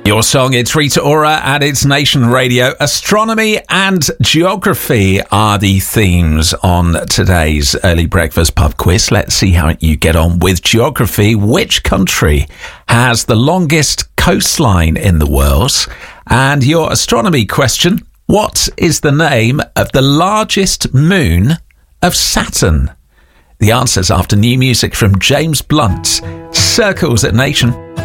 Your song, it's Rita Ora and it's Nation Radio. Astronomy and geography are the themes on today's Early Breakfast Pub Quiz. Let's see how you get on with geography. Which country has the longest coastline in the world? And your astronomy question, what is the name of the largest moon of Saturn? The answers after new music from James Blunt. Circles at Nation.